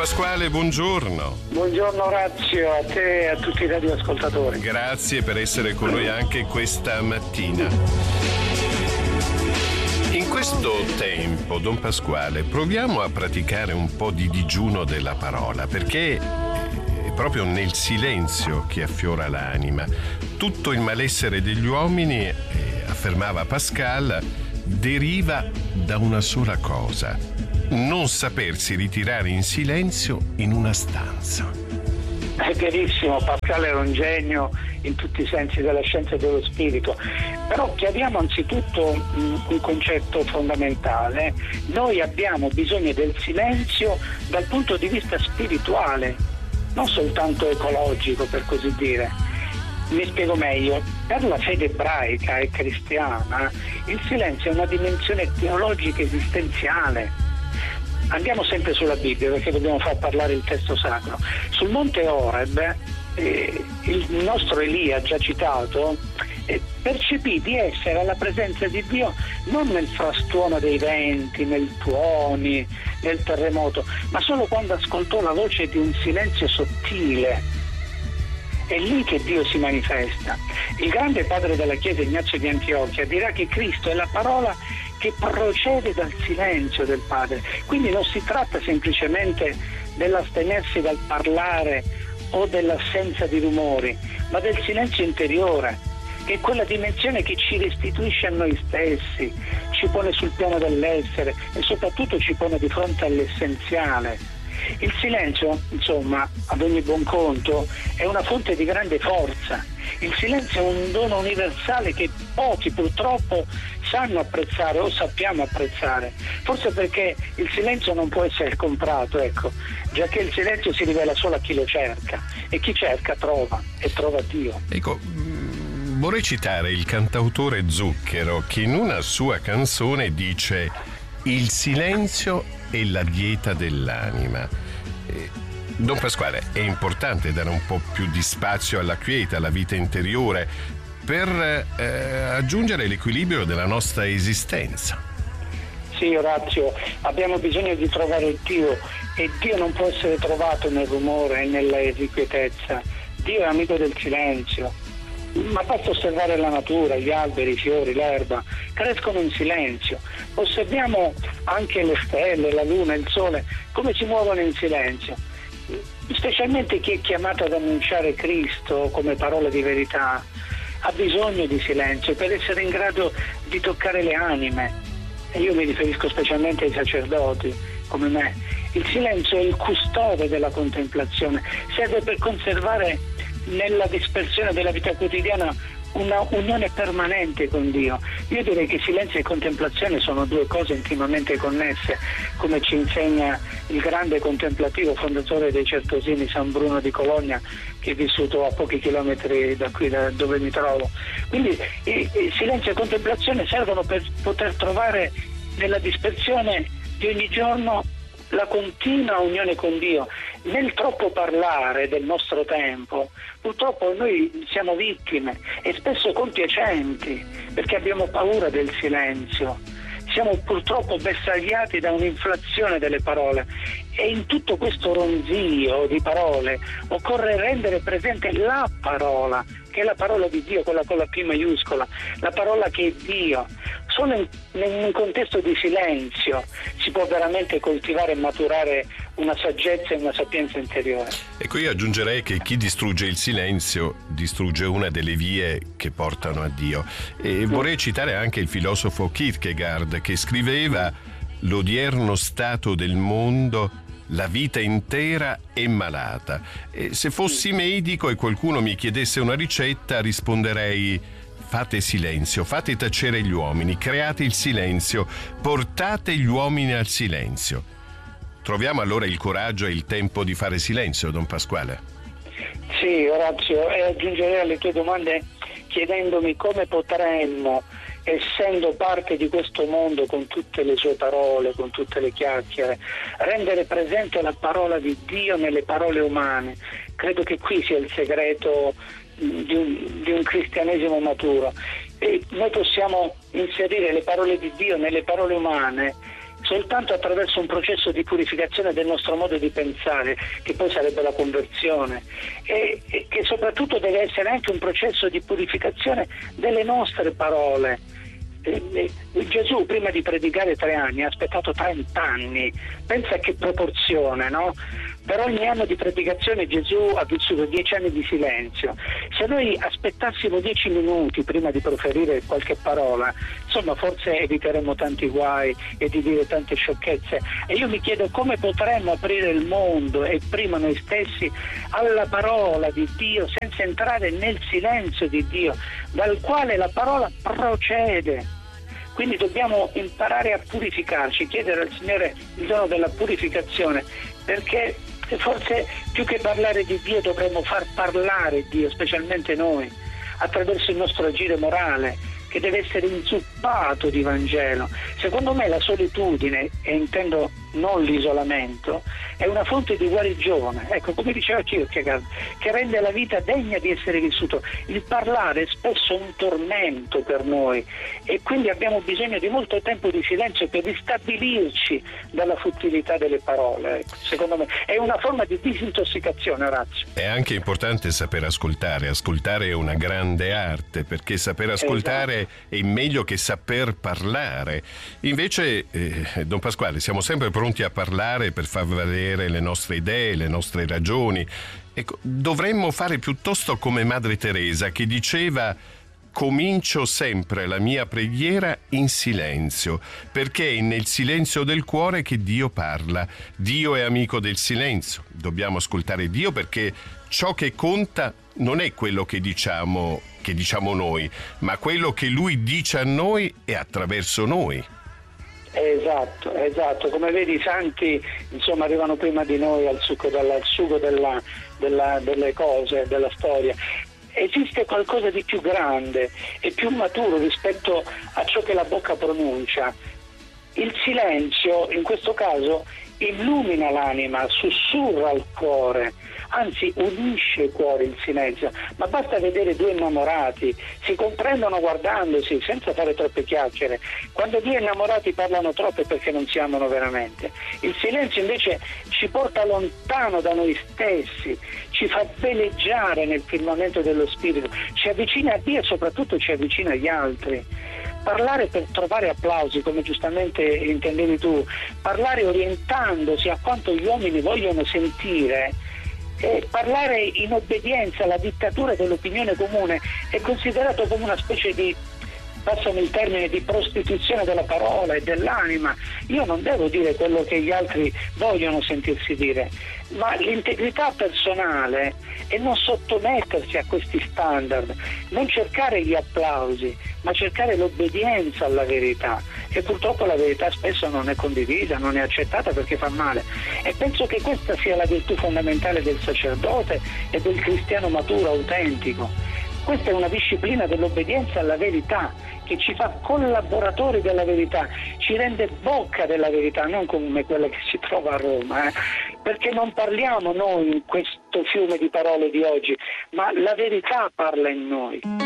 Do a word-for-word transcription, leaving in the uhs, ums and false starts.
Pasquale, buongiorno. Buongiorno Orazio, a te e a tutti i radioascoltatori. Grazie per essere con noi anche questa mattina. In questo tempo, Don Pasquale, proviamo a praticare un po' di digiuno della parola, perché è proprio nel silenzio che affiora l'anima. Tutto il malessere degli uomini, eh, affermava Pascal, deriva da una sola cosa: non sapersi ritirare in silenzio in una stanza. È verissimo, Pascal era un genio in tutti i sensi della scienza e dello spirito, però chiariamo anzitutto un concetto fondamentale: noi abbiamo bisogno del silenzio dal punto di vista spirituale, non soltanto ecologico, per così dire. Mi spiego meglio: per la fede ebraica e cristiana il silenzio è una dimensione teologica esistenziale. Andiamo sempre sulla Bibbia, perché dobbiamo far parlare il testo sacro. Sul monte Oreb eh, il nostro Elia, già citato, eh, percepì di essere alla presenza di Dio non nel frastuono dei venti, nei tuoni, nel terremoto, ma solo quando ascoltò la voce di un silenzio sottile. È lì che Dio si manifesta. Il grande padre della Chiesa, Ignazio di Antiochia, dirà che Cristo è la parola che procede dal silenzio del Padre. Quindi non si tratta semplicemente dell'astenersi dal parlare o dell'assenza di rumori, ma del silenzio interiore, che è quella dimensione che ci restituisce a noi stessi, ci pone sul piano dell'essere e soprattutto ci pone di fronte all'essenziale. Il silenzio, insomma, ad ogni buon conto, è una fonte di grande forza. Il silenzio è un dono universale che pochi purtroppo sanno apprezzare o sappiamo apprezzare, forse perché il silenzio non può essere comprato, ecco, già che il silenzio si rivela solo a chi lo cerca, e chi cerca trova, e trova Dio. Ecco, vorrei citare il cantautore Zucchero, che in una sua canzone dice: il silenzio è la dieta dell'anima. Don Pasquale, è importante dare un po' più di spazio alla quiete, alla vita interiore, per eh, aggiungere l'equilibrio della nostra esistenza. Sì, Orazio, abbiamo bisogno di trovare Dio, e Dio non può essere trovato nel rumore e nella irrequietezza. Dio è amico del silenzio. Ma basta osservare la natura, gli alberi, i fiori, l'erba, crescono in silenzio. Osserviamo anche le stelle, la luna, il sole, come si muovono in silenzio. Specialmente chi è chiamato ad annunciare Cristo come parola di verità ha bisogno di silenzio per essere in grado di toccare le anime. E io mi riferisco specialmente ai sacerdoti come me. Il silenzio è il custode della contemplazione, serve per conservare nella dispersione della vita quotidiana una unione permanente con Dio. Io direi che silenzio e contemplazione sono due cose intimamente connesse, come ci insegna il grande contemplativo fondatore dei Certosini, San Bruno di Cologna, che è vissuto a pochi chilometri da qui, da dove mi trovo. Quindi il silenzio e contemplazione servono per poter trovare nella dispersione di ogni giorno la continua unione con Dio. Nel troppo parlare del nostro tempo, purtroppo noi siamo vittime, e spesso compiacenti, perché abbiamo paura del silenzio. Siamo purtroppo bersagliati da un'inflazione delle parole, e in tutto questo ronzio di parole occorre rendere presente la parola, che è la parola di Dio, quella con la P maiuscola, la parola che è Dio. Solo in, in un contesto di silenzio si può veramente coltivare e maturare una saggezza e una sapienza interiore. E qui aggiungerei che chi distrugge il silenzio distrugge una delle vie che portano a Dio. E vorrei citare anche il filosofo Kierkegaard, che scriveva: l'odierno stato del mondo, la vita intera è malata. E se fossi medico e qualcuno mi chiedesse una ricetta, risponderei: fate silenzio, fate tacere gli uomini, create il silenzio, portate gli uomini al silenzio. Troviamo allora il coraggio e il tempo di fare silenzio, Don Pasquale. Sì, Orazio, e aggiungerei alle tue domande chiedendomi come potremmo, essendo parte di questo mondo con tutte le sue parole, con tutte le chiacchiere, rendere presente la parola di Dio nelle parole umane. Credo che qui sia il segreto di un, di un cristianesimo maturo. E noi possiamo inserire le parole di Dio nelle parole umane soltanto attraverso un processo di purificazione del nostro modo di pensare, che poi sarebbe la conversione, e, e che soprattutto deve essere anche un processo di purificazione delle nostre parole. Eh, eh, Gesù prima di predicare tre anni ha aspettato trenta anni, pensa che proporzione, no? Per ogni anno di predicazione Gesù ha vissuto dieci anni di silenzio. Se noi aspettassimo dieci minuti prima di proferire qualche parola, insomma forse eviteremmo tanti guai e di dire tante sciocchezze. E io mi chiedo come potremmo aprire il mondo e prima noi stessi alla parola di Dio senza entrare nel silenzio di Dio, dal quale la parola procede. Quindi dobbiamo imparare a purificarci, chiedere al Signore il dono della purificazione, perché forse più che parlare di Dio dovremmo far parlare Dio, specialmente noi, attraverso il nostro agire morale, che deve essere inzuppato di Vangelo. Secondo me la solitudine, e intendo non l'isolamento, è una fonte di guarigione, ecco, come diceva Kierkegaard, che rende la vita degna di essere vissuto. Il parlare è spesso un tormento per noi e quindi abbiamo bisogno di molto tempo di silenzio per ristabilirci dalla futtilità delle parole. Ecco, secondo me è una forma di disintossicazione, Orazio. È anche importante saper ascoltare, ascoltare è una grande arte, perché saper ascoltare esatto. è meglio che saper parlare. Invece, eh, Don Pasquale, siamo sempre pronti a parlare per far valere le nostre idee, le nostre ragioni. Ecco, dovremmo fare piuttosto come Madre Teresa, che diceva: comincio sempre la mia preghiera in silenzio, perché è nel silenzio del cuore che Dio parla. Dio è amico del silenzio. Dobbiamo ascoltare Dio, perché ciò che conta non è quello che diciamo, che diciamo noi, ma quello che Lui dice a noi e attraverso noi. Esatto, esatto, come vedi i santi insomma arrivano prima di noi al succo, della, al sugo della, della, delle cose, della storia. Esiste qualcosa di più grande e più maturo rispetto a ciò che la bocca pronuncia. Il silenzio in questo caso illumina l'anima, sussurra al cuore, anzi unisce il cuore il silenzio, ma basta vedere due innamorati, si comprendono guardandosi senza fare troppe chiacchiere. Quando due innamorati parlano troppo è perché non si amano veramente. Il silenzio invece ci porta lontano da noi stessi, ci fa veleggiare nel firmamento dello spirito, ci avvicina a Dio e soprattutto ci avvicina agli altri. Parlare per trovare applausi, come giustamente intendevi tu, parlare orientandosi a quanto gli uomini vogliono sentire, e parlare in obbedienza alla dittatura dell'opinione comune è considerato come una specie di, passami il termine, di prostituzione della parola e dell'anima. Io non devo dire quello che gli altri vogliono sentirsi dire, ma l'integrità personale è non sottomettersi a questi standard, non cercare gli applausi, ma cercare l'obbedienza alla verità. E purtroppo la verità spesso non è condivisa, non è accettata perché fa male. E penso che questa sia la virtù fondamentale del sacerdote e del cristiano maturo, autentico. Questa è una disciplina dell'obbedienza alla verità, che ci fa collaboratori della verità, ci rende bocca della verità, non come quella che si trova a Roma, eh? Perché non parliamo noi in questo fiume di parole di oggi, ma la verità parla in noi.